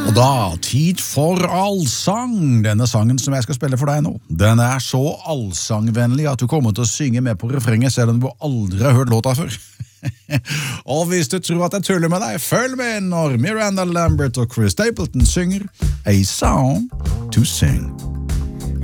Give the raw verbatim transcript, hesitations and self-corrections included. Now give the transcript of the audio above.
Og da, tid for allsang. Denne sangen som jeg skal spille for deg nå, den er så allsangvennlig at du kommer til å synge med på refrenget selv om du aldri har hørt låta før. Og hvis du tror at jeg tuller med deg, følg med når Miranda Lambert og Chris Stapleton synger A Song to Sing.